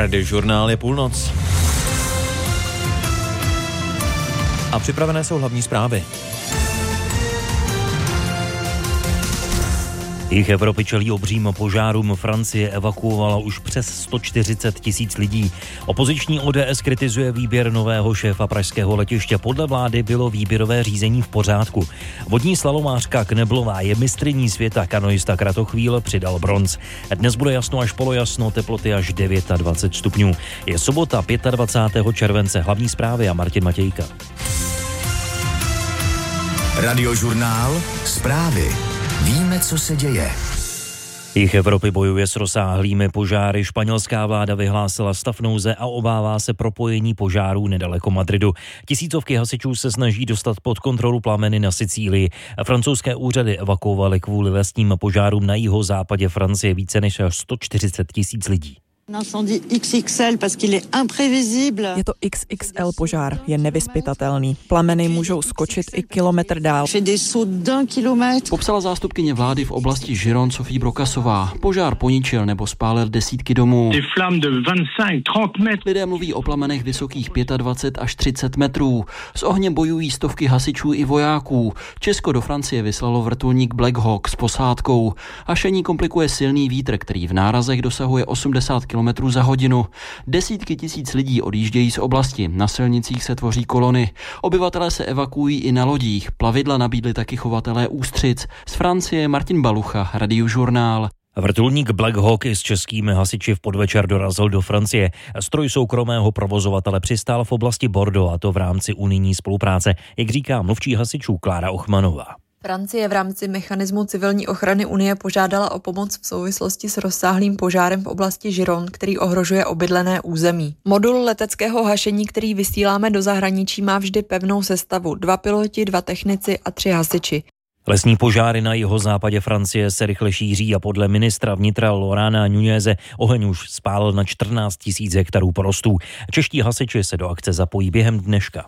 Radiožurnál je půlnoc. A připravené jsou hlavní zprávy. Jih Evropy čelí obřím požárům. Francie evakuovala už přes 140 000 lidí. Opoziční ODS kritizuje výběr nového šéfa pražského letiště. Podle vlády bylo výběrové řízení v pořádku. Vodní slalomářka Kneblová je mistryní světa, kanoista Kratochvíl přidal bronz. Dnes bude jasno až polojasno, teploty až 29 stupňů. Je sobota 25. července. Hlavní zprávy a Martin Matějka. Radiožurnál zprávy. Víme, co se děje. Jih Evropy bojuje s rozsáhlými požáry. Španělská vláda vyhlásila stav nouze a obává se propojení požárů nedaleko Madridu. Tisícovky hasičů se snaží dostat pod kontrolu plameny na Sicílii. Francouzské úřady evakuovaly kvůli lesním požárům na jihozápadě Francie více než 140 000 lidí. Je to XXL požár, je nevyzpytatelný. Plameny můžou skočit i kilometr dál. Popsala zástupkyně vlády v oblasti Giron Sofie Brokasová. Požár poničil nebo spálil desítky domů. Lidé mluví o plamenech vysokých 25 až 30 metrů. S ohněm bojují stovky hasičů i vojáků. Česko do Francie vyslalo vrtulník Black Hawk s posádkou. Hašení komplikuje silný vítr, který v nárazech dosahuje 80 km za hodinu. Desítky tisíc lidí odjíždějí z oblasti. Na silnicích se tvoří kolony. Obyvatelé se evakuují i na lodích. Plavidla nabídli taky chovatelé ústřic. Z Francie Martin Balucha, Radiožurnál. Vrtulník Black Hawk s českými hasiči v podvečer dorazil do Francie. Stroj soukromého provozovatele přistál v oblasti Bordeaux, a to v rámci unijní spolupráce, jak říká mluvčí hasičů Klára Ochmanová. Francie v rámci mechanismu civilní ochrany Unie požádala o pomoc v souvislosti s rozsáhlým požárem v oblasti Giron, který ohrožuje obydlené území. Modul leteckého hašení, který vysíláme do zahraničí, má vždy pevnou sestavu: 2 piloti, 2 technici a 3 hasiči. Lesní požáry na jihozápadě Francie se rychle šíří a podle ministra vnitra Laurana Nuneze oheň už spálil na 14 000 hektarů porostů. Čeští hasiči se do akce zapojí během dneška.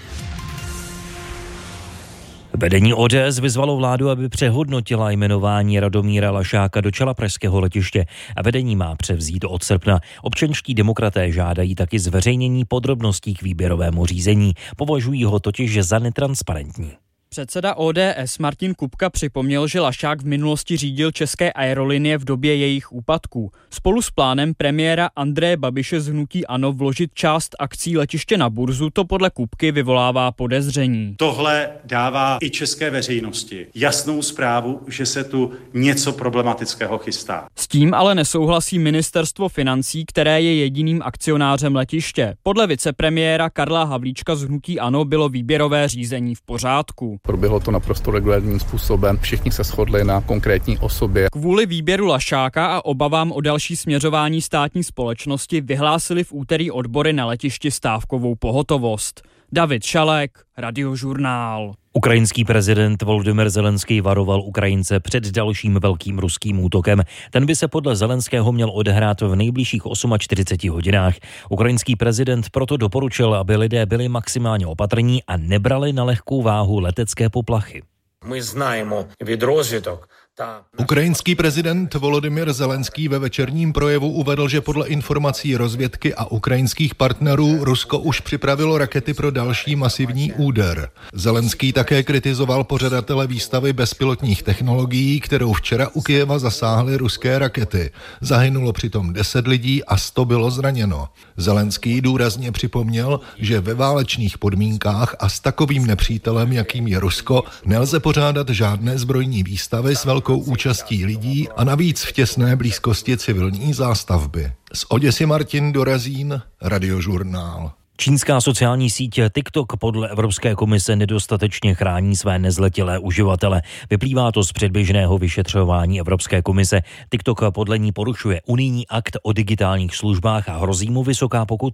Vedení ODS vyzvalo vládu, aby přehodnotila jmenování Radomíra Lašáka do čela pražského letiště a vedení má převzít od srpna. Občanští demokraté žádají taky zveřejnění podrobností k výběrovému řízení. Považují ho totiž za netransparentní. Předseda ODS Martin Kupka připomněl, že Lašák v minulosti řídil České aerolinie v době jejich úpadků. Spolu s plánem premiéra Andreje Babiše z hnutí ANO vložit část akcí letiště na burzu to podle Kupky vyvolává podezření. Tohle dává i české veřejnosti jasnou zprávu, že se tu něco problematického chystá. S tím ale nesouhlasí ministerstvo financí, které je jediným akcionářem letiště. Podle vicepremiéra Karla Havlíčka z hnutí ANO bylo výběrové řízení v pořádku. Proběhlo to naprosto regulárním způsobem, všichni se shodli na konkrétní osobě. Kvůli výběru Lašáka a obavám o další směřování státní společnosti vyhlásili v úterý odbory na letišti stávkovou pohotovost. David Šalek, Radiožurnál. Ukrajinský prezident Volodymyr Zelenský varoval Ukrajince před dalším velkým ruským útokem. Ten by se podle Zelenského měl odehrát v nejbližších 48 hodinách. Ukrajinský prezident proto doporučil, aby lidé byli maximálně opatrní a nebrali na lehkou váhu letecké poplachy. My známe від розвідок. Ukrajinský prezident Volodymyr Zelenský ve večerním projevu uvedl, že podle informací rozvědky a ukrajinských partnerů Rusko už připravilo rakety pro další masivní úder. Zelenský také kritizoval pořadatele výstavy bezpilotních technologií, kterou včera u Kyjeva zasáhly ruské rakety. Zahynulo přitom 10 lidí a 100 bylo zraněno. Zelenský důrazně připomněl, že ve válečných podmínkách a s takovým nepřítelem, jakým je Rusko, nelze pořádat žádné zbrojní výstavy s velkou účastí lidí a navíc v těsné blízkosti civilní zástavby. Z Oděsy Martin Dorazín, Radiožurnál. Čínská sociální síť TikTok podle Evropské komise nedostatečně chrání své nezletilé uživatele. Vyplývá to z předběžného vyšetřování Evropské komise. TikTok podle ní porušuje unijní akt o digitálních službách a hrozí mu vysoká pokuta.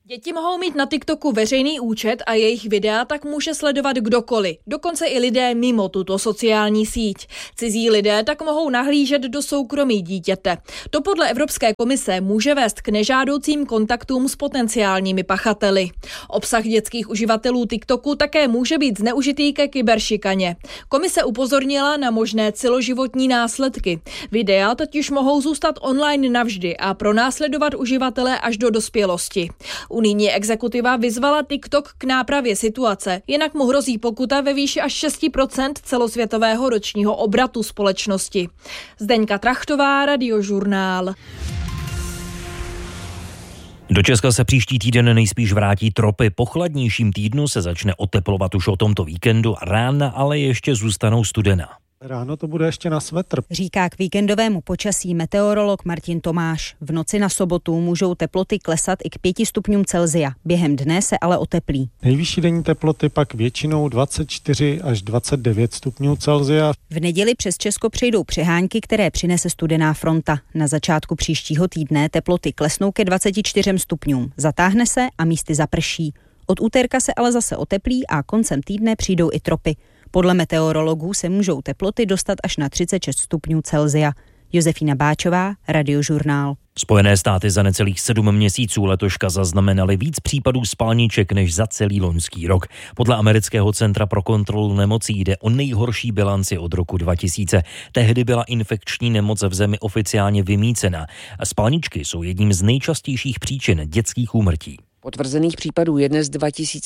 Děti mohou mít na TikToku veřejný účet a jejich videa tak může sledovat kdokoliv, dokonce i lidé mimo tuto sociální síť. Cizí lidé tak mohou nahlížet do soukromí dítěte. To podle Evropské komise může vést k nežádoucím kontaktům s potenciálními pachateli. Obsah dětských uživatelů TikToku také může být zneužitý ke kyberšikaně. Komise upozornila na možné celoživotní následky. Videa totiž mohou zůstat online navždy a pronásledovat uživatele až do dospělosti. Unijní exekutiva vyzvala TikTok k nápravě situace, jinak mu hrozí pokuta ve výši až 6% celosvětového ročního obratu společnosti. Zdeňka Trachtová, Radiožurnál. Do Česka se příští týden nejspíš vrátí tropy. Po chladnějším týdnu se začne oteplovat už o tomto víkendu, rána ale ještě zůstanou studená. Ráno to bude ještě na svetr. Říká k víkendovému počasí meteorolog Martin Tomáš. V noci na sobotu můžou teploty klesat i k 5 stupňům Celsia. Během dne se ale oteplí. Nejvyšší denní teploty pak většinou 24 až 29 stupňů Celsia. V neděli přes Česko přejdou přehánky, které přinese studená fronta. Na začátku příštího týdne teploty klesnou ke 24 stupňům. Zatáhne se a místy zaprší. Od úterka se ale zase oteplí a koncem týdne přijdou i tropy. Podle meteorologů se můžou teploty dostat až na 36 stupňů Celsia. Josefína Báčová, Radiožurnál. Spojené státy za necelých 7 měsíců letoška zaznamenaly víc případů spalniček než za celý loňský rok. Podle amerického centra pro kontrolu nemocí jde o nejhorší bilanci od roku 2000. Tehdy byla infekční nemoc v zemi oficiálně vymýcena. Spalničky jsou jedním z nejčastějších příčin dětských úmrtí. Potvrzených případů je dnes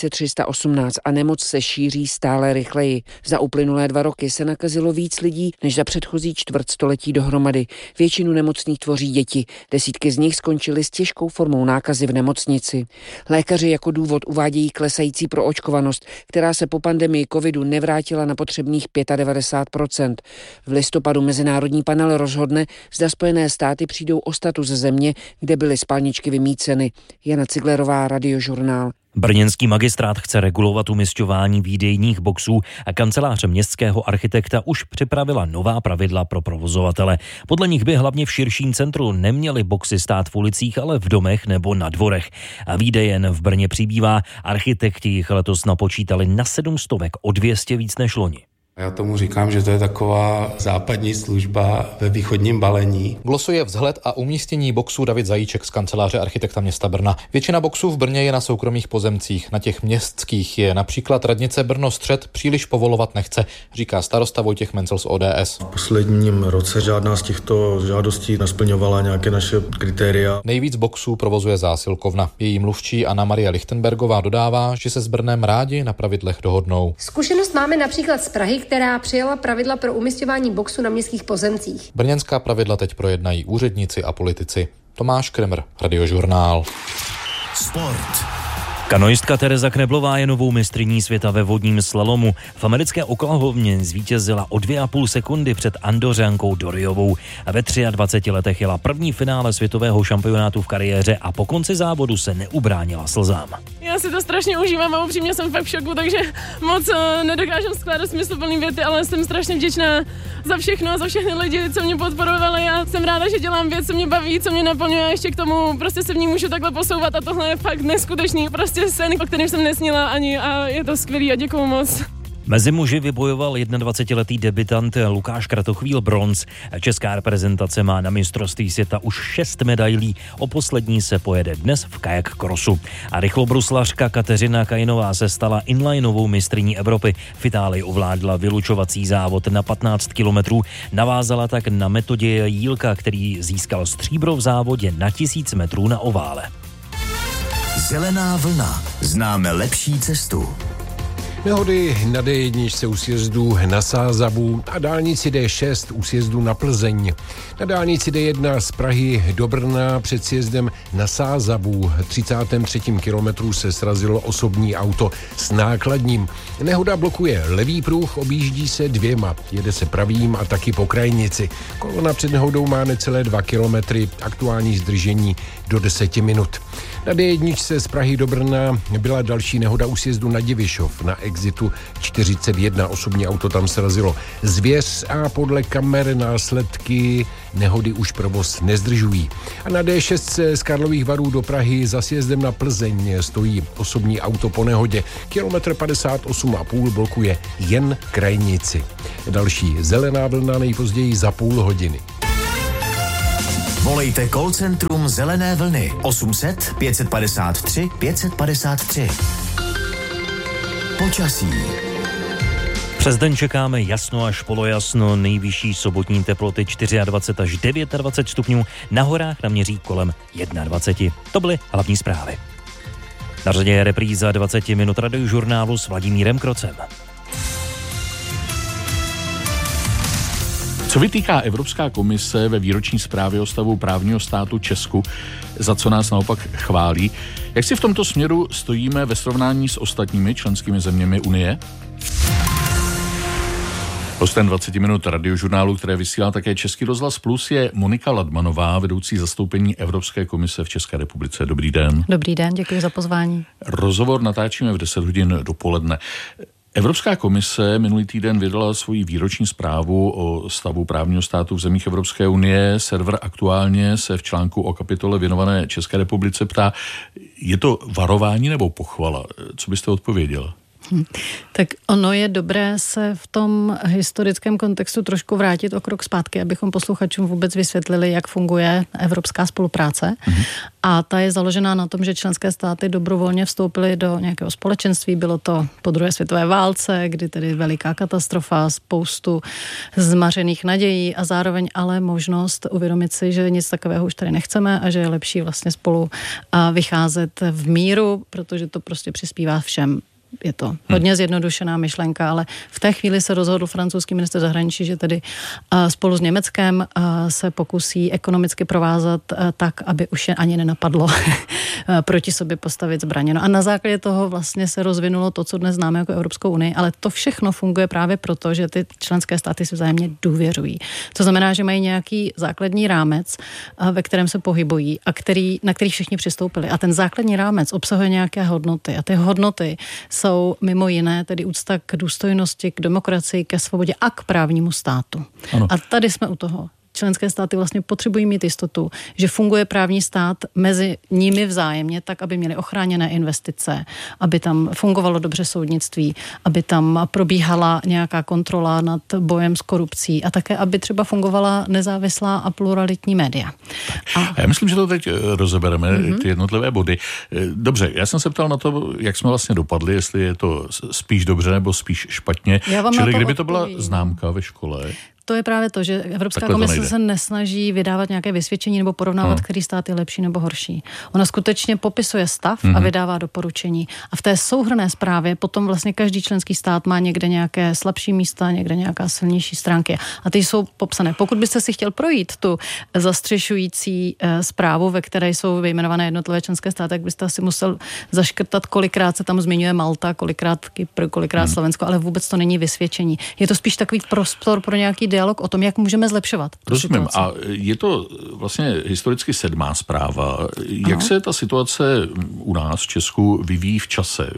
2318 a nemoc se šíří stále rychleji. Za uplynulé 2 roky se nakazilo víc lidí než za předchozí čtvrtstoletí dohromady. Většinu nemocných tvoří děti. Desítky z nich skončily s těžkou formou nákazy v nemocnici. Lékaři jako důvod uvádějí klesající proočkovanost, která se po pandemii covidu nevrátila na potřebných 95%. V listopadu mezinárodní panel rozhodne, zda Spojené státy přijdou o status země, kde byly spalničky vymýceny. Jana Ciglerová, Radiožurnál. Brněnský magistrát chce regulovat umisťování výdejních boxů a kancelář městského architekta už připravila nová pravidla pro provozovatele. Podle nich by hlavně v širším centru neměly boxy stát v ulicích, ale v domech nebo na dvorech. A výdejen v Brně přibývá, architekti jich letos napočítali na 700, o 200 víc než loni. Já tomu říkám, že to je taková západní služba ve východním balení. Glosuje vzhled a umístění boxů David Zajíček z kanceláře architekta města Brna. Většina boxů v Brně je na soukromých pozemcích, na těch městských je například radnice Brno Střed příliš povolovat nechce, říká starosta Vojtěch Mencel z ODS. V posledním roce žádná z těchto žádostí nesplňovala nějaké naše kritéria. Nejvíc boxů provozuje zásilkovna. Její mluvčí Anna Maria Lichtenbergová dodává, že se s Brnem rádi na pravidlech dohodnou. Zkušenost máme například z Prahy, která přijala pravidla pro umisťování boxů na městských pozemcích. Brněnská pravidla teď projednají úředníci a politici. Tomáš Kremr, Radiožurnál. Sport. Kanoistka Tereza Kneblová je novou mistryní světa ve vodním slalomu. V americké Oklahomě zvítězila o 2,5 sekundy před Andořankou Doriovou. Ve 23 letech jela první finále světového šampionátu v kariéře a po konci závodu se neubránila slzám. Já si to strašně užívám a upřímně jsem fakt v šoku, takže moc nedokážem skládat smysluplný věty, ale jsem strašně vděčná za všechno a za všechny lidi, co mě podporovali. Já jsem ráda, že dělám věc, co mě baví, co mě naplňuje a ještě k tomu prostě se v ní můžu takhle posouvat a tohle je fakt neskutečný, prostě sen, o kterém jsem nesnila ani a je to skvělý a děkuju moc. Mezi muži vybojoval 21-letý debutant Lukáš Kratochvíl bronz. Česká reprezentace má na mistrovství světa už 6 medailí, o poslední se pojede dnes v kajak crossu. A rychlobruslařka Kateřina Kajinová se stala inlineovou mistryní Evropy. V Itálii ovládla vylučovací závod na 15 kilometrů, navázala tak na Metoděje Jílka, který získal stříbro v závodě na 1000 metrů na ovále. Zelená vlna. Známe lepší cestu. Nehody na D1 u sjezdu na Sázabu a dálnici D6 u sjezdu na Plzeň. Na dálnici D1 z Prahy do Brna před sjezdem na Sázabu 33. kilometru se srazilo osobní auto s nákladním. Nehoda blokuje levý pruh, objíždí se 2, jede se pravým a taky po krajnici. Kolona před nehodou má necelé 2 kilometry, aktuální zdržení do 10 minut. Na D1 z Prahy do Brna byla další nehoda u sjezdu na Divišov. Na exitu 41 osobní auto tam srazilo zvěř a podle kamer následky nehody už provoz nezdržují. A na D6 z Karlových Varů do Prahy za sjezdem na Plzeň stojí osobní auto po nehodě. Kilometr 58,5 blokuje jen krajnici. Další zelená vlna nejpozději za půl hodiny. Volejte call centrum Zelené vlny 800 553 553. Počasí. Přes den čekáme jasno až polojasno, nejvyšší sobotní teploty 24 až 29 stupňů, na horách naměří kolem 21. To byly hlavní zprávy. Na řadě je repríza 20 minut radiožurnálu s Vladimírem Krocem. Co vytýká Evropská komise ve výroční zprávě o stavu právního státu Česku, za co nás naopak chválí? Jak si v tomto směru stojíme ve srovnání s ostatními členskými zeměmi Unie? Hostem 20 minut radiožurnálu, které vysílá také Český rozhlas Plus, je Monika Ladmanová, vedoucí zastoupení Evropské komise v České republice. Dobrý den. Dobrý den, děkuji za pozvání. Rozhovor natáčíme v 10 hodin dopoledne. Evropská komise minulý týden vydala svoji výroční zprávu o stavu právního státu v zemích Evropské unie. Server Aktuálně se v článku o kapitole věnované České republice ptá, je to varování nebo pochvala? Co byste odpověděl? Tak ono je dobré se v tom historickém kontextu trošku vrátit o krok zpátky, abychom posluchačům vůbec vysvětlili, jak funguje evropská spolupráce. A ta je založená na tom, že členské státy dobrovolně vstoupily do nějakého společenství. Bylo to po druhé světové válce, kdy tedy veliká katastrofa, spoustu zmařených nadějí a zároveň ale možnost uvědomit si, že nic takového už tady nechceme a že je lepší vlastně spolu vycházet v míru, protože to prostě přispívá všem. Je to hodně zjednodušená myšlenka, ale v té chvíli se rozhodl francouzský ministr zahraničí, že tedy spolu s Německem se pokusí ekonomicky provázat tak, aby už je ani nenapadlo proti sobě postavit zbraně. No a na základě toho vlastně se rozvinulo to, co dnes známe jako Evropskou unii, ale to všechno funguje právě proto, že ty členské státy si vzájemně důvěřují. To znamená, že mají nějaký základní rámec, ve kterém se pohybují a na který všichni přistoupili. A ten základní rámec obsahuje nějaké hodnoty a ty hodnoty jsou mimo jiné tedy úcta k důstojnosti, k demokracii, ke svobodě a k právnímu státu. Ano. A tady jsme u toho. Členské státy vlastně potřebují mít jistotu, že funguje právní stát mezi nimi vzájemně tak, aby měli ochráněné investice, aby tam fungovalo dobře soudnictví, aby tam probíhala nějaká kontrola nad bojem s korupcí a také, aby třeba fungovala nezávislá a pluralitní média. Já myslím, že to teď rozebereme, ty jednotlivé body. Dobře, já jsem se ptal na to, jak jsme vlastně dopadli, jestli je to spíš dobře nebo spíš špatně. Čili kdyby to byla známka ve škole. To je právě to, že Evropská komise se nesnaží vydávat nějaké vysvědčení nebo porovnávat, který stát je lepší nebo horší. Ona skutečně popisuje stav a vydává doporučení. A v té souhrnné zprávě potom vlastně každý členský stát má někde nějaké slabší místa, někde nějaká silnější stránky. A ty jsou popsané. Pokud byste si chtěl projít tu zastřešující zprávu, ve které jsou vyjmenované jednotlivé členské státy, tak byste asi musel zaškrtat, kolikrát se tam zmiňuje Malta, kolikrát Kypr, kolikrát Slovensko, ale vůbec to není vysvědčení. Je to spíš takový prostor pro nějaký dialog o tom, jak můžeme zlepšovat. Rozumím. A je to vlastně historicky 7. zpráva. Jak se ta situace u nás v Česku vyvíjí v čase?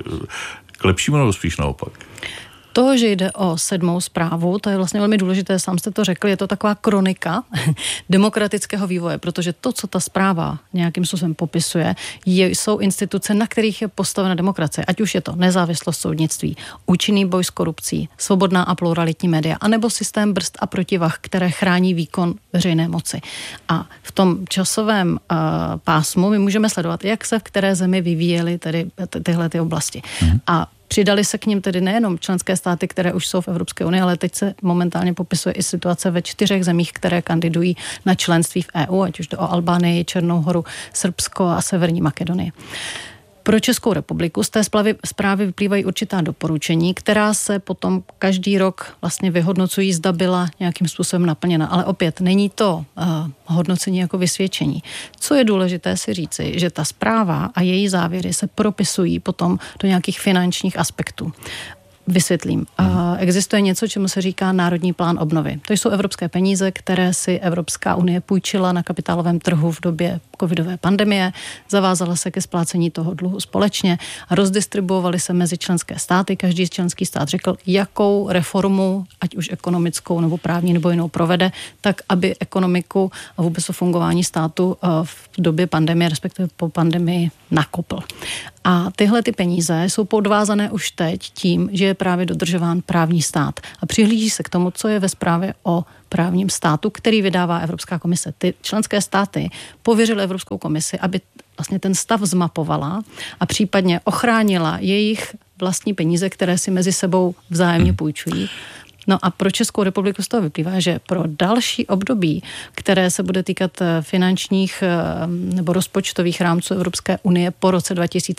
K lepšímu nebo spíš naopak? To, že jde o 7. zprávu, to je vlastně velmi důležité, sám jste to řekl, je to taková kronika demokratického vývoje, protože to, co ta zpráva nějakým způsobem popisuje, jsou instituce, na kterých je postavena demokracie, ať už je to nezávislost soudnictví, účinný boj s korupcí, svobodná a pluralitní média, anebo systém brzd a protivah, které chrání výkon veřejné moci. A v tom časovém pásmu my můžeme sledovat, jak se v které zemi vyvíjely tedy tyhle ty oblasti. A přidali se k nim tedy nejenom členské státy, které už jsou v Evropské unii, ale teď se momentálně popisuje i situace ve 4 zemích, které kandidují na členství v EU, ať už jde o Albánii, Černou Horu, Srbsko a Severní Makedonii. Pro Českou republiku z té zprávy vyplývají určitá doporučení, která se potom každý rok vlastně vyhodnocují, zda byla nějakým způsobem naplněna. Ale opět není to hodnocení jako vysvědčení. Co je důležité si říci, že ta zpráva a její závěry se propisují potom do nějakých finančních aspektů. Vysvětlím. Existuje něco, čemu se říká Národní plán obnovy. To jsou evropské peníze, které si Evropská unie půjčila na kapitálovém trhu v době covidové pandemie, zavázala se ke splácení toho dluhu společně a rozdistribuovaly se mezi členské státy. Každý členský stát řekl, jakou reformu, ať už ekonomickou nebo právní nebo jinou provede, tak aby ekonomiku a vůbec o fungování státu v době pandemie, respektive po pandemii nakopl. A tyhle ty peníze jsou podvázané už teď tím, že je právě dodržován právní stát. A přihlíží se k tomu, co je ve zprávě o právním státu, který vydává Evropská komise. Ty členské státy pověřily Evropskou komisi, aby vlastně ten stav zmapovala a případně ochránila jejich vlastní peníze, které si mezi sebou vzájemně půjčují. No a pro Českou republiku z toho vyplývá, že pro další období, které se bude týkat finančních nebo rozpočtových rámců Evropské unie po roce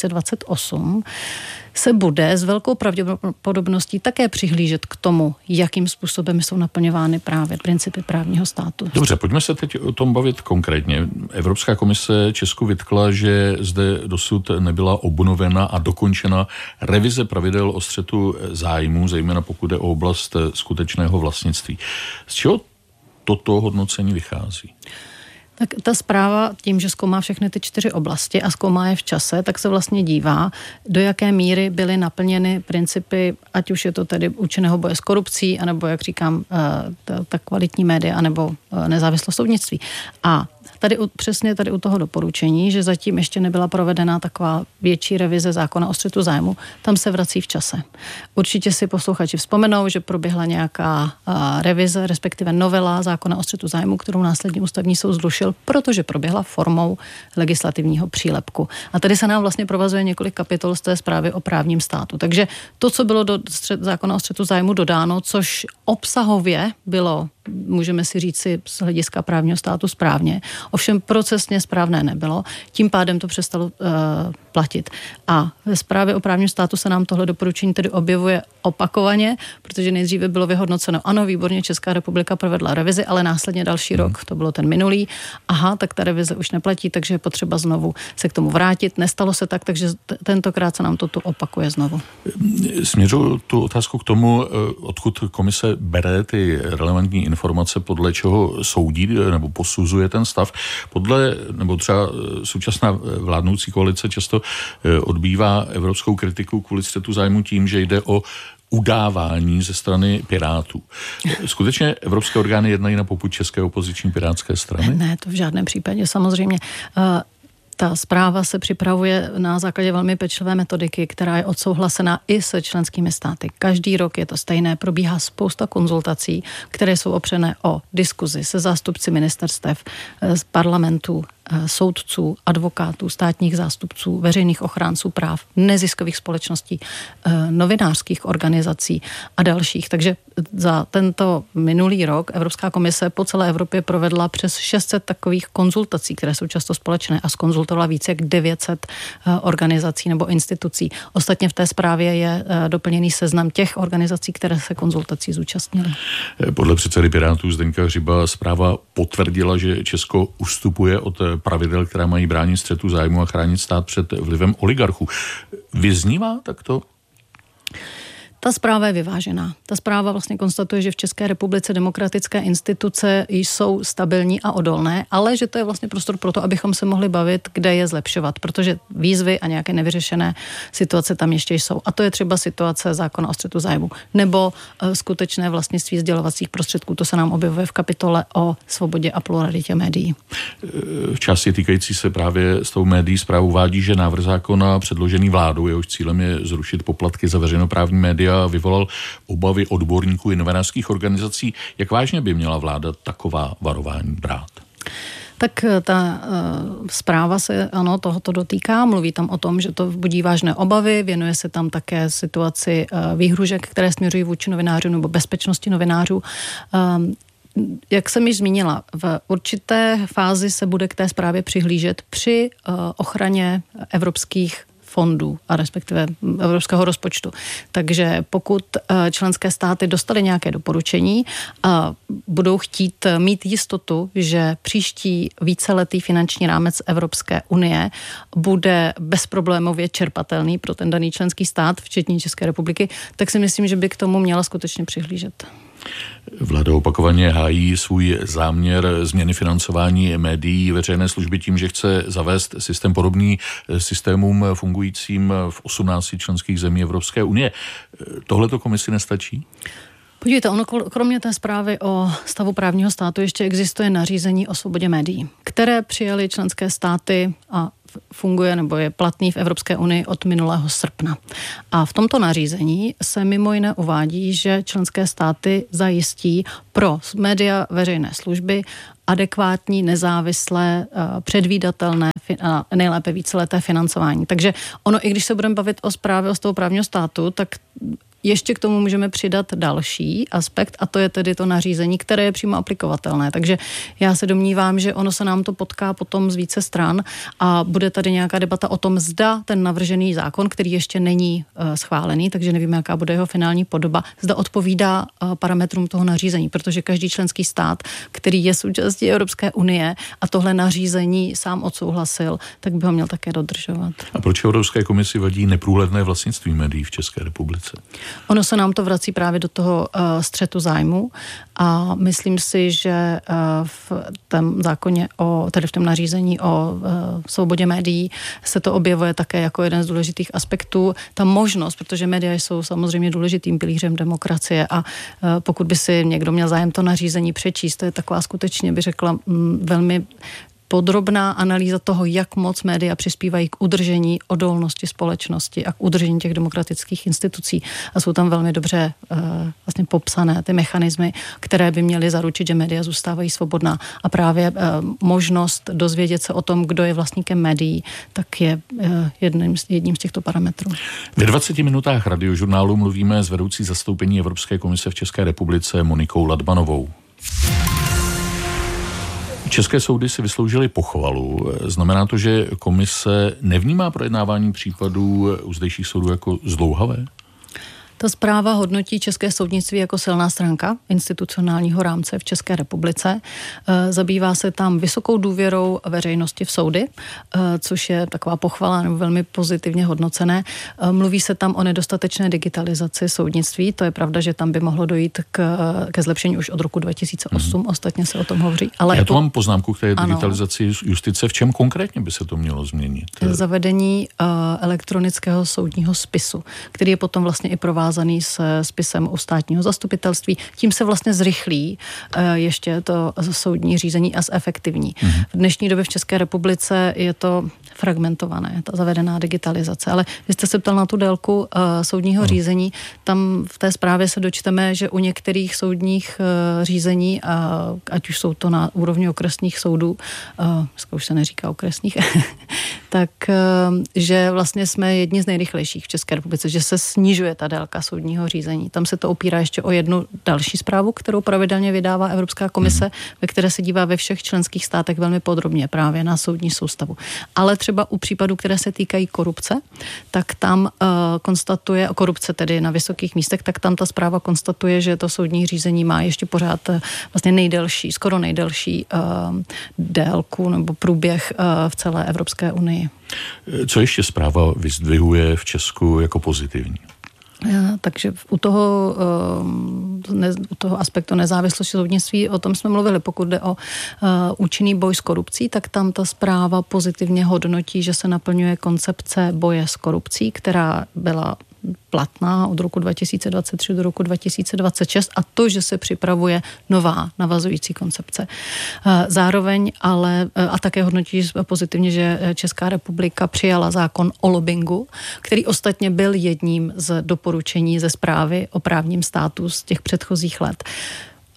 2028, se bude s velkou pravděpodobností také přihlížet k tomu, jakým způsobem jsou naplňovány právě principy právního státu. Dobře, pojďme se teď o tom bavit konkrétně. Evropská komise Česku vytkla, že zde dosud nebyla obnovena a dokončena revize pravidel o střetu zájmů, zejména pokud jde o oblast skutečného vlastnictví. Z čeho toto hodnocení vychází? Tak ta zpráva tím, že zkoumá všechny ty 4 oblasti a zkoumá je v čase, tak se vlastně dívá, do jaké míry byly naplněny principy, ať už je to tedy účinného boje s korupcí, anebo, jak říkám, ta kvalitní média, anebo nezávislost soudnictví. A přesně tady u toho doporučení, že zatím ještě nebyla provedena taková větší revize zákona o střetu zájmu, tam se vrací v čase. Určitě si posluchači vzpomenou, že proběhla nějaká revize, respektive novela zákona o střetu zájmu, kterou následně ústavní soud zrušil, protože proběhla formou legislativního přílepku. A tady se nám vlastně provazuje několik kapitol z té zprávy o právním státu. Takže to, co bylo do zákona o střetu zájmu dodáno, což obsahově bylo, můžeme si říci z hlediska právního státu správně, ovšem procesně správné nebylo, tím pádem to přestalo platit. A ve zprávě o právním státu se nám tohle doporučení tedy objevuje opakovaně, protože nejdříve bylo vyhodnoceno, ano, výborně, Česká republika provedla revizi, ale následně další rok, to bylo ten minulý, aha, tak ta revize už neplatí, takže je potřeba znovu se k tomu vrátit. Nestalo se tak, takže tentokrát se nám to tu opakuje znovu. Směřuji tu otázku k tomu, odkud komise bere ty relevantní informace, podle čeho soudí nebo posuzuje ten stav. Nebo třeba současná vládnoucí koalice často odbývá evropskou kritiku kvůli střetu zájmu tím, že jde o udávání ze strany Pirátů. Skutečně evropské orgány jednají na popud české opoziční pirátské strany? Ne, to v žádném případě, samozřejmě. Ta zpráva se připravuje na základě velmi pečlivé metodiky, která je odsouhlasená i se členskými státy. Každý rok je to stejné, probíhá spousta konzultací, které jsou opřené o diskuzi se zástupci ministerstev, z parlamentů, soudců, advokátů, státních zástupců, veřejných ochránců práv, neziskových společností, novinářských organizací a dalších. Takže za tento minulý rok Evropská komise po celé Evropě provedla přes 600 takových konzultací, které jsou často společné, a zkonzultovala více jak 900 organizací nebo institucí. Ostatně v té zprávě je doplněný seznam těch organizací, které se konzultací zúčastnily. Podle předsedy Pirátů Zdeňka Hřiba zpráva potvrdila, že Česko ustupuje od pravidel, která mají bránit střetu zájmu a chránit stát před vlivem oligarchů. Vyznívá takto? Ta zpráva je vyvážená. Ta zpráva vlastně konstatuje, že v České republice demokratické instituce jsou stabilní a odolné, ale že to je vlastně prostor pro to, abychom se mohli bavit, kde je zlepšovat, protože výzvy a nějaké nevyřešené situace tam ještě jsou. A to je třeba situace zákona o střetu zájmu nebo skutečné vlastnictví sdělovacích prostředků. To se nám objevuje v kapitole o svobodě a pluralitě médií. V části týkající se právě s tou médií zprávu uvádí, že návrh zákona předložený vládou, jehož cílem je zrušit poplatky za veřejnoprávní média, vyvolal obavy odborníků i novinářských organizací. Jak vážně by měla vláda taková varování brát? Tak ta zpráva se tohoto dotýká, mluví tam o tom, že to budí vážné obavy, věnuje se tam také situaci výhružek, které směřují vůči novinářům nebo bezpečnosti novinářů. Jak jsem již zmínila, v určité fázi se bude k té zprávě přihlížet při ochraně evropských fondů a respektive evropského rozpočtu. Takže pokud členské státy dostaly nějaké doporučení, budou chtít mít jistotu, že příští víceletý finanční rámec Evropské unie bude bezproblémově čerpatelný pro ten daný členský stát, včetně České republiky, tak si myslím, že by k tomu měla skutečně přihlížet. Vláda opakovaně hájí svůj záměr změny financování médií veřejné služby tím, že chce zavést systém podobný systémům fungujícím v 18 členských zemí Evropské unie. Tohleto komisi nestačí? Podívejte, ono kromě té zprávy o stavu právního státu ještě existuje nařízení o svobodě médií, které přijaly členské státy a funguje nebo je platný v Evropské unii od minulého srpna. A v tomto nařízení se mimo jiné uvádí, že členské státy zajistí pro média veřejné služby adekvátní, nezávislé, předvídatelné a nejlépe víceleté financování. Takže ono, i když se budeme bavit o zprávě o stavu právního státu, tak ještě k tomu můžeme přidat další aspekt a to je tedy to nařízení, které je přímo aplikovatelné. Takže já se domnívám, že ono se nám to potká potom z více stran a bude tady nějaká debata o tom, zda ten navržený zákon, který ještě není schválený, takže nevíme, jaká bude jeho finální podoba, zda odpovídá parametrům toho nařízení, protože každý členský stát, který je součástí Evropské unie a tohle nařízení sám odsouhlasil, tak by ho měl také dodržovat. A proč Evropské komisi vadí neprůhledné vlastnictví médií v České republice? Ono se nám to vrací právě do toho střetu zájmu a myslím si, že v tom zákoně tedy v tom nařízení o svobodě médií se to objevuje také jako jeden z důležitých aspektů. Ta možnost, protože média jsou samozřejmě důležitým pilířem demokracie a pokud by si někdo měl zájem to nařízení přečíst, to je taková skutečně, by řekla, velmi podrobná analýza toho, jak moc média přispívají k udržení odolnosti společnosti a k udržení těch demokratických institucí. A jsou tam velmi dobře vlastně popsané ty mechanismy, které by měly zaručit, že média zůstávají svobodná. A právě možnost dozvědět se o tom, kdo je vlastníkem médií, tak je jedním z těchto parametrů. Ve 20 minutách radiožurnálu mluvíme s vedoucí zastoupení Evropské komise v České republice Monikou Ladmanovou. České soudy si vysloužily pochvalu. Znamená to, že komise nevnímá projednávání případů u zdejších soudů jako zdlouhavé? Ta zpráva hodnotí české soudnictví jako silná stránka institucionálního rámce v České republice. Zabývá se tam vysokou důvěrou veřejnosti v soudy, což je taková pochvala nebo velmi pozitivně hodnocené. Mluví se tam o nedostatečné digitalizaci soudnictví. To je pravda, že tam by mohlo dojít ke zlepšení už od roku 2008. Ostatně se o tom hovoří. Ale já tu mám poznámku k té digitalizaci justice. V čem konkrétně by se to mělo změnit? Zavedení elektronického soudního spisu, který je potom vlastně i provázaný se spisem u státního zastupitelství. Tím se vlastně zrychlí ještě to soudní řízení a zefektivní. V dnešní době v České republice je to fragmentované, ta zavedená digitalizace. Ale vy jste se ptal na tu délku soudního řízení. Tam v té zprávě se dočteme, že u některých soudních řízení, ať už jsou to na úrovni okresních soudů, už se neříká okresních, tak že vlastně jsme jedni z nejrychlejších v České republice, že se snižuje ta délka soudního řízení. Tam se to opírá ještě o jednu další zprávu, kterou pravidelně vydává Evropská komise, ve které se dívá ve všech členských státech velmi podrobně právě na soudní soustavu. Ale třeba u případů, které se týkají korupce, tak tam konstatuje, korupce tedy na vysokých místech, tak tam ta zpráva konstatuje, že to soudní řízení má ještě pořád vlastně nejdelší, skoro nejdelší délku nebo průběh v celé Evropské unii. Co ještě zpráva vyzdvihuje v Česku jako pozitivní? Takže u toho aspektu nezávislosti soudnictví, o tom jsme mluvili, pokud jde o účinný boj s korupcí, tak tam ta zpráva pozitivně hodnotí, že se naplňuje koncepce boje s korupcí, která byla platná od roku 2023 do roku 2026 a to, že se připravuje nová navazující koncepce. Zároveň ale a také hodnotí pozitivně, že Česká republika přijala zákon o lobbingu, který ostatně byl jedním z doporučení ze zprávy o právním státu z těch předchozích let.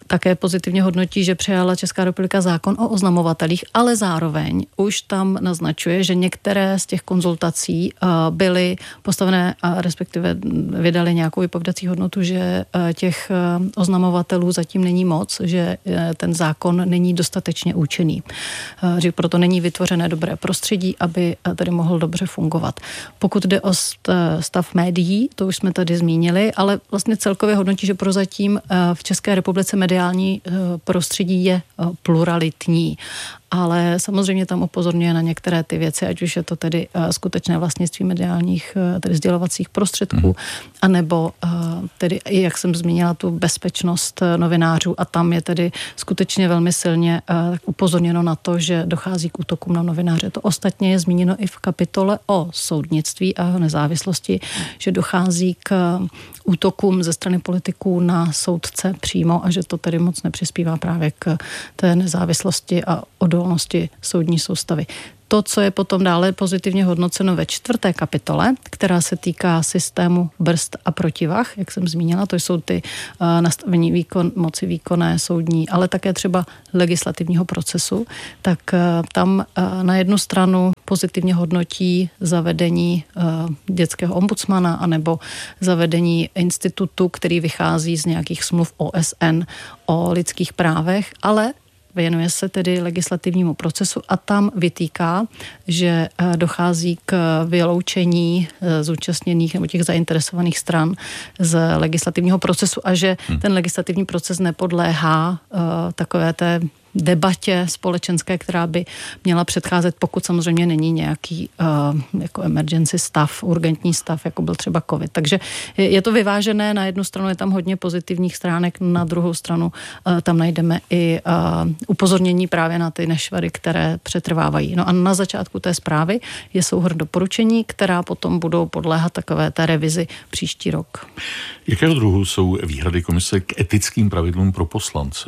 také pozitivně hodnotí, že přijala Česká republika zákon o oznamovatelích, ale zároveň už tam naznačuje, že některé z těch konzultací byly postavené a respektive vydali nějakou vypovědací hodnotu, že těch oznamovatelů zatím není moc, že ten zákon není dostatečně účinný. Že proto není vytvořené dobré prostředí, aby tady mohl dobře fungovat. Pokud jde o stav médií, to už jsme tady zmínili, ale vlastně celkově hodnotí, že prozatím v České republice mediální prostředí je pluralitní. Ale samozřejmě tam upozorňuje na některé ty věci, ať už je to tedy skutečné vlastnictví mediálních, tedy sdělovacích prostředků, anebo tedy, jak jsem zmínila, tu bezpečnost novinářů a tam je tedy skutečně velmi silně upozorněno na to, že dochází k útokům na novináře. To ostatně je zmíněno i v kapitole o soudnictví a nezávislosti, že dochází k útokům ze strany politiků na soudce přímo a že to tedy moc nepřispívá právě k té nezávislosti a odolnosti soudní soustavy. To, co je potom dále pozitivně hodnoceno ve 4. kapitole, která se týká systému brzd a protivah, jak jsem zmínila, to jsou ty nastavení moci výkonné, soudní, ale také třeba legislativního procesu, tak tam na jednu stranu pozitivně hodnotí zavedení dětského ombudsmana anebo zavedení institutu, který vychází z nějakých smluv OSN o lidských právech, ale věnuje se tedy legislativnímu procesu a tam vytýká, že dochází k vyloučení zúčastněných nebo těch zainteresovaných stran z legislativního procesu a že ten legislativní proces nepodléhá takové té debatě společenské, která by měla předcházet, pokud samozřejmě není nějaký jako emergency stav, urgentní stav, jako byl třeba covid. Takže je to vyvážené, na jednu stranu je tam hodně pozitivních stránek, na druhou stranu tam najdeme i upozornění právě na ty nešvary, které přetrvávají. No a na začátku té zprávy je souhrn doporučení, která potom budou podléhat takové té revizi příští rok. Jakého druhu jsou výhrady komise k etickým pravidlům pro poslance?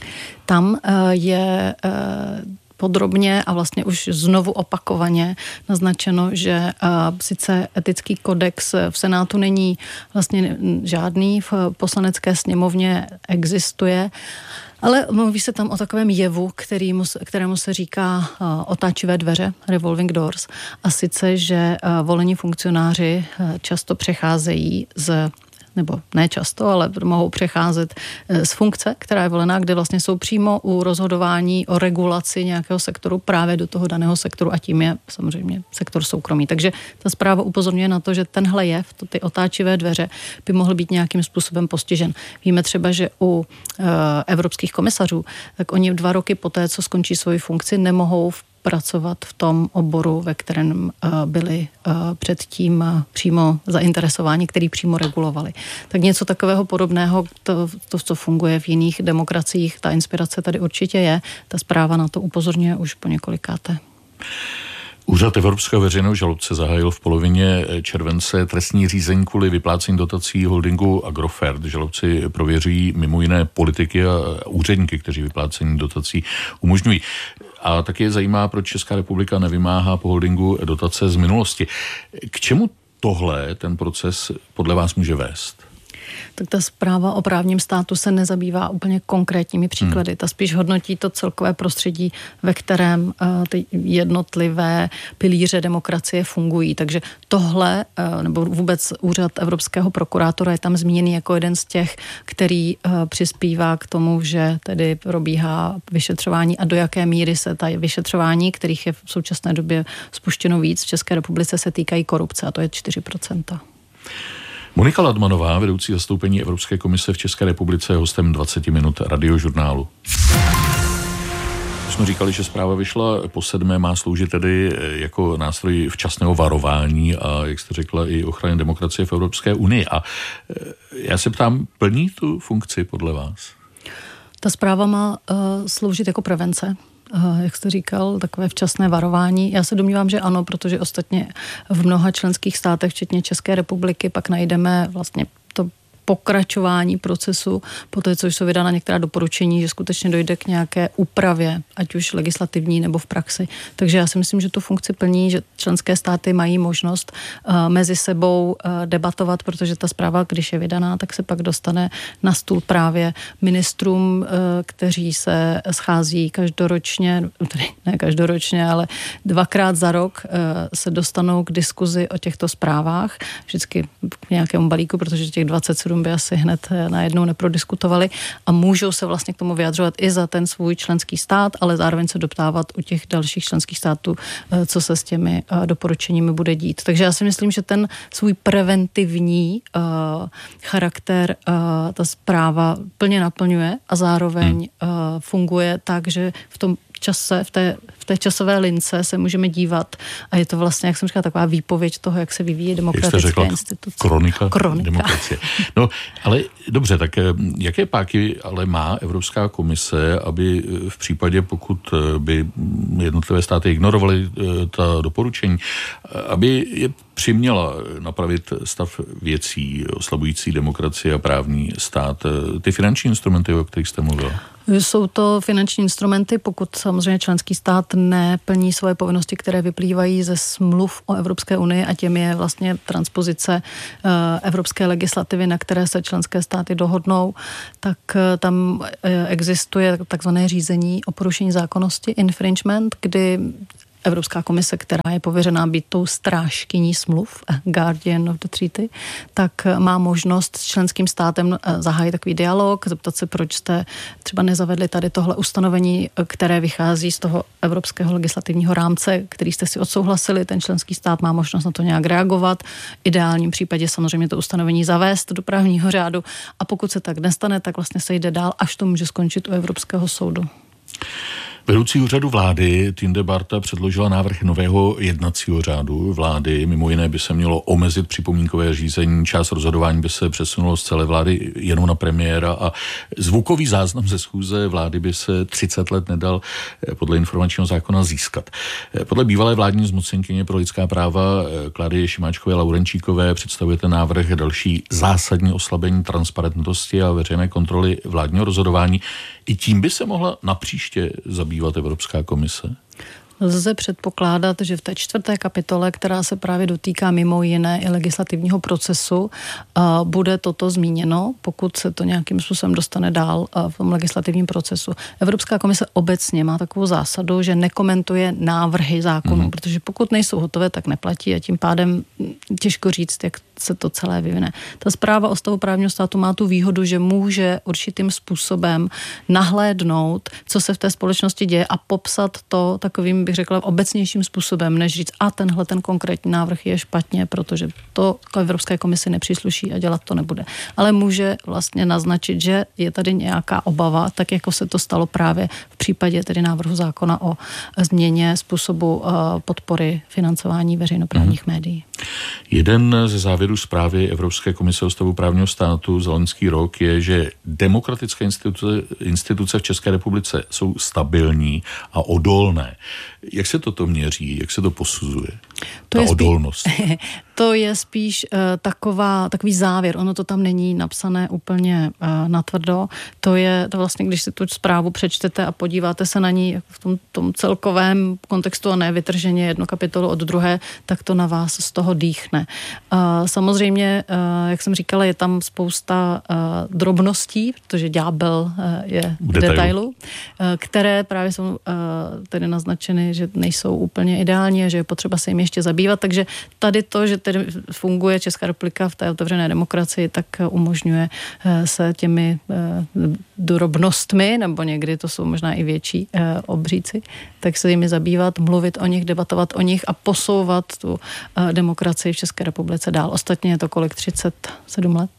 Tam je podrobně a vlastně už znovu opakovaně naznačeno, že sice etický kodex v Senátu není vlastně žádný, v Poslanecké sněmovně existuje, ale mluví se tam o takovém jevu, kterému se říká otáčivé dveře, revolving doors, a sice, že volení funkcionáři často přecházejí nebo ne často, ale mohou přecházet z funkce, která je volená, kde vlastně jsou přímo u rozhodování o regulaci nějakého sektoru právě do toho daného sektoru a tím je samozřejmě sektor soukromý. Takže ta zpráva upozorňuje na to, že tenhle jev, ty otáčivé dveře, by mohl být nějakým způsobem postižen. Víme třeba, že u evropských komisařů, tak oni 2 roky poté, co skončí svoji funkci, nemohou pracovat v tom oboru, ve kterém byli předtím přímo zainteresováni, který přímo regulovali. Tak něco takového podobného, to, co funguje v jiných demokraciích, ta inspirace tady určitě je. Ta zpráva na to upozorňuje už po několikáté. Úřad Evropského veřejného žalobce zahájil v polovině července trestní řízení kvůli vyplácení dotací holdingu Agrofert. Žalobci prověřují mimo jiné politiky a úředníky, kteří vyplácení dotací umožňují. A taky je zajímá, proč Česká republika nevymáhá po holdingu dotace z minulosti. K čemu tohle ten proces podle vás může vést? Tak ta zpráva o právním státu se nezabývá úplně konkrétními příklady. Ta spíš hodnotí to celkové prostředí, ve kterém ty jednotlivé pilíře demokracie fungují. Takže tohle, nebo vůbec úřad evropského prokurátora je tam zmíněný jako jeden z těch, který přispívá k tomu, že tedy probíhá vyšetřování a do jaké míry se ta vyšetřování, kterých je v současné době spuštěno víc v České republice, se týkají korupce a to je 4%. Monika Ladmanová, vedoucí zastoupení Evropské komise v České republice, je hostem 20 minut radiožurnálu. Jsme říkali, že zpráva vyšla po 7. má sloužit tedy jako nástroj včasného varování a, jak jste řekla, i ochrany demokracie v Evropské unii. A já se ptám, plní tu funkci podle vás? Ta zpráva má sloužit jako prevence. Jak jste říkal, takové včasné varování. Já se domnívám, že ano, protože ostatně v mnoha členských státech, včetně České republiky, pak najdeme vlastně to pokračování procesu, poté, co jsou vydána některá doporučení, že skutečně dojde k nějaké úpravě, ať už legislativní nebo v praxi. Takže já si myslím, že tu funkci plní, že členské státy mají možnost mezi sebou debatovat, protože ta zpráva, když je vydaná, tak se pak dostane na stůl právě ministrům, kteří se schází každoročně, tedy ne každoročně, ale 2krát za rok se dostanou k diskuzi o těchto zprávách, vždycky k nějakému balíku, protože těch 27 by asi hned najednou neprodiskutovali a můžou se vlastně k tomu vyjadřovat i za ten svůj členský stát, ale zároveň se doptávat u těch dalších členských států, co se s těmi doporučeními bude dít. Takže já si myslím, že ten svůj preventivní charakter ta zpráva plně naplňuje a zároveň funguje tak, že v tom čase, v té časové lince se můžeme dívat a je to vlastně, jak jsem říkala, taková výpověď toho, jak se vyvíjí demokratické instituce. Kronika demokracie. No, ale dobře, tak jaké páky ale má Evropská komise, aby v případě, pokud by jednotlivé státy ignorovaly ta doporučení, aby je přiměla napravit stav věcí oslabující demokracii a právní stát. Ty finanční instrumenty, o kterých jste mluvila? Jsou to finanční instrumenty, pokud samozřejmě členský stát neplní svoje povinnosti, které vyplývají ze smluv o Evropské unii a těm je vlastně transpozice evropské legislativy, na které se členské státy dohodnou, tak tam existuje takzvané řízení o porušení zákonnosti, infringement, kdy Evropská komise, která je pověřená být tou strážkyní smluv, Guardian of the Treaty, tak má možnost s členským státem zahájit takový dialog, zeptat se, proč jste třeba nezavedli tady tohle ustanovení, které vychází z toho evropského legislativního rámce, který jste si odsouhlasili, ten členský stát má možnost na to nějak reagovat, v ideálním případě samozřejmě to ustanovení zavést do právního řádu a pokud se tak nestane, tak vlastně se jde dál, až to může skončit u Evropského soudu. Vedoucí úřadu vlády Tinde Barta předložila návrh nového jednacího řádu vlády. Mimo jiné by se mělo omezit připomínkové řízení, část rozhodování by se přesunulo z celé vlády jenom na premiéra a zvukový záznam ze schůze vlády by se 30 let nedal podle informačního zákona získat. Podle bývalé vládní zmocněnkyně pro lidská práva Kláry Šimáčkové Laurenčíkové představuje ten návrh další zásadní oslabení transparentnosti a veřejné kontroly vládního rozhodování. I tím by se mohla napříště zabývat Evropská komise? Lze předpokládat, že v té 4. kapitole, která se právě dotýká mimo jiné i legislativního procesu, bude toto zmíněno, pokud se to nějakým způsobem dostane dál v tom legislativním procesu. Evropská komise obecně má takovou zásadu, že nekomentuje návrhy zákonů, protože pokud nejsou hotové, tak neplatí a tím pádem těžko říct, jak se to celé vyvine. Ta zpráva o stavu právního státu má tu výhodu, že může určitým způsobem nahlédnout, co se v té společnosti děje a popsat to takovým, bych řekla, obecnějším způsobem, než říct, a tenhle ten konkrétní návrh je špatně, protože to Evropské komisi nepřísluší a dělat to nebude. Ale může vlastně naznačit, že je tady nějaká obava, tak jako se to stalo právě v případě tedy návrhu zákona o změně způsobu podpory financování veřejnoprávních médií. Jeden ze závěrů zprávy Evropské komise o stavu právního státu za loňský rok je, že demokratické instituce v České republice jsou stabilní a odolné. Jak se toto měří? Jak se to posuzuje? Ta odolnost. To je spíš takový závěr. Ono to tam není napsané úplně natvrdo. To vlastně, když si tu zprávu přečtete a podíváte se na ní v tom celkovém kontextu a ne vytrženě jednu kapitolu od druhé, tak to na vás z toho dýchne. Samozřejmě, jak jsem říkala, je tam spousta drobností, protože ďábel je v detailu, které právě jsou tedy naznačeny, že nejsou úplně ideální a že je potřeba se jim ještě zabývat. Takže tady to, že tedy funguje Česká republika v té otevřené demokracii, tak umožňuje se těmi drobnostmi, nebo někdy to jsou možná i větší obříci, tak se jimi zabývat, mluvit o nich, debatovat o nich a posouvat tu demokracii v České republice dál. Ostatně je to kolik? 37 let?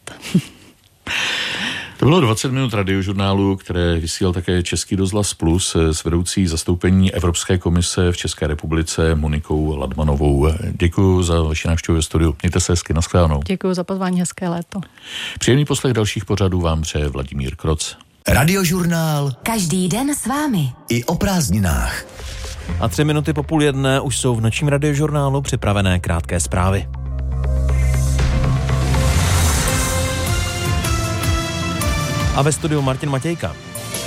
To bylo 20 minut radiožurnálu, které vysílal také Český rozhlas Plus s vedoucí zastoupení Evropské komise v České republice Monikou Ladmanovou. Děkuji za vaši návštěvu ve studiu. Mějte se hezky, nashledanou. Děkuji za pozvání, hezké léto. Příjemný poslech dalších pořadů vám přeje Vladimír Kroc. Radiožurnál. Každý den s vámi. I o prázdninách. A 3 minuty po 12:30 už jsou v nočním radiožurnálu připravené krátké zprávy. A ve studiu Martin Matějka.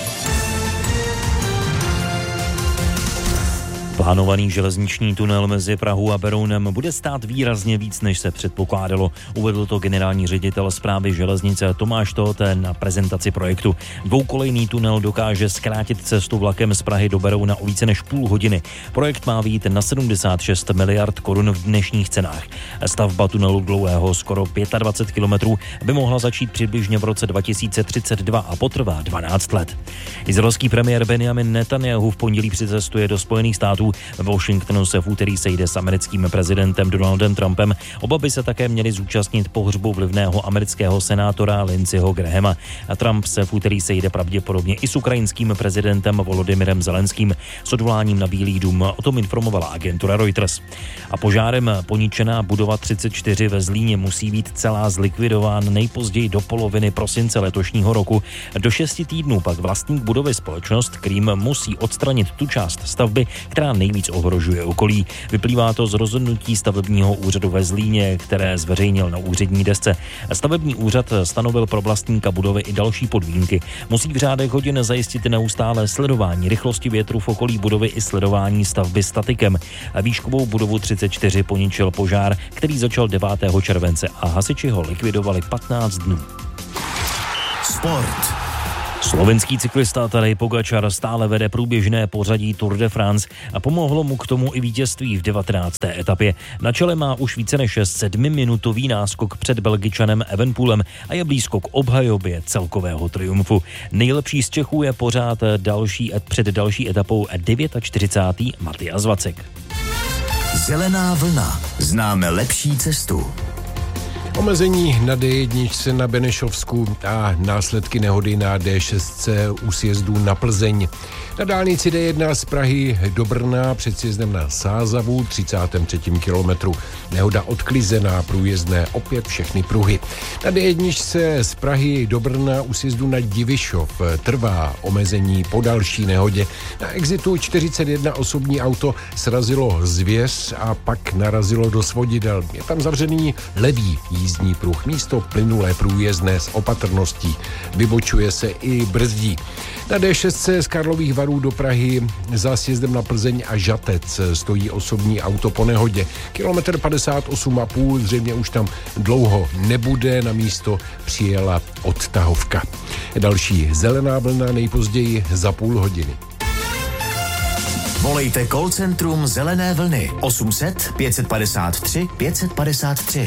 Plánovaný železniční tunel mezi Prahou a Berounem bude stát výrazně víc, než se předpokládalo. Uvedl to generální ředitel správy železnice Tomáš Tóth na prezentaci projektu. Dvoukolejný tunel dokáže zkrátit cestu vlakem z Prahy do Berouna o více než půl hodiny. Projekt má vyjít na 76 miliard korun v dnešních cenách. Stavba tunelu dlouhého skoro 25 kilometrů by mohla začít přibližně v roce 2032 a potrvá 12 let. Izraelský premiér Benjamin Netanjahu v pondělí přicestuje do Spojených států. V Washingtonu se v úterý sejde s americkým prezidentem Donaldem Trumpem. Oba by se také měli zúčastnit pohřbu vlivného amerického senátora Lindseyho Grahama. A Trump se v úterý sejde pravděpodobně i s ukrajinským prezidentem Volodymyrem Zelenským s odvoláním na Bílý dům. O tom informovala agentura Reuters. A požárem poničená budova 34 ve Zlíně musí být celá zlikvidován nejpozději do poloviny prosince letošního roku. Do 6 týdnů pak vlastník budovy společnost Krím musí odstranit tu část stavby, která nejvíc ohrožuje okolí. Vyplývá to z rozhodnutí stavebního úřadu ve Zlíně, které zveřejnil na úřední desce. Stavební úřad stanovil pro vlastníka budovy i další podmínky. Musí v řádech hodin zajistit neustále sledování rychlosti větru v okolí budovy i sledování stavby statikem. Výškovou budovu 34 poničil požár, který začal 9. července a hasiči ho likvidovali 15 dnů. Sport. Slovenský cyklista Tadej Pogačar stále vede průběžné pořadí Tour de France a pomohlo mu k tomu i vítězství v 19. etapě. Na čele má už více než 7minutový náskok před Belgičanem Evenepoelem a je blízko k obhajobě celkového triumfu. Nejlepší z Čechů je pořád před další etapou 49. Matyáš Vacek. Zelená vlna. Známe lepší cestu. Omezení na D1 na Benešovsku a následky nehody na D6 u sjezdu na Plzeň. Na dálnici D1 z Prahy do Brna před sjezdem na Sázavu 33. kilometru. Nehoda odklizená, průjezdné opět všechny pruhy. Na D1 z Prahy do Brna u sjezdu na Divišov trvá omezení po další nehodě. Na exitu 41 osobní auto srazilo zvěř a pak narazilo do svodidel. Je tam zavřený levý jízdní pruh. Místo plynulé průjezdné s opatrností. Vybočuje se i brzdí. Na D6 z Karlových Varů do Prahy za sjezdem na Plzeň a Žatec stojí osobní auto po nehodě. Kilometr 58,5, zřejmě už tam dlouho nebude, na místo přijela odtahovka. Další zelená vlna nejpozději za půl hodiny. Volejte call centrum Zelené vlny 800 553 553.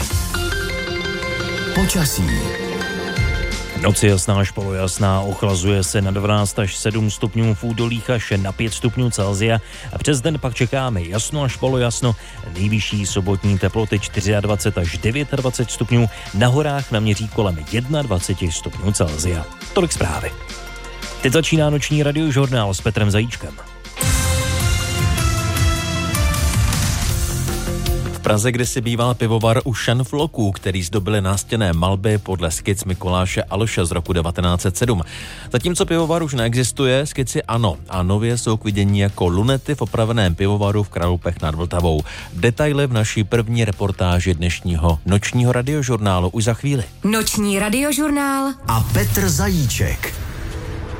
Počasí. Noc je jasná až polojasná, ochlazuje se na 12 až 7 stupňů v údolích až na 5 stupňů Celsia a přes den pak čekáme jasno až polojasno, nejvyšší sobotní teploty 24 až 29 stupňů, na horách naměří kolem 21 stupňů Celsia. Tolik zprávy. Teď začíná noční radiožurnál s Petrem Zajíčkem. V Praze kdysi býval pivovar u Šanfloků, který zdobily nástěnné malby podle skic Mikuláše Alše z roku 1907. Zatímco pivovar už neexistuje, skici ano a nově jsou k vidění jako lunety v opraveném pivovaru v Kralupech nad Vltavou. Detaily v naší první reportáži dnešního nočního radiožurnálu už za chvíli. Noční radiožurnál a Petr Zajíček.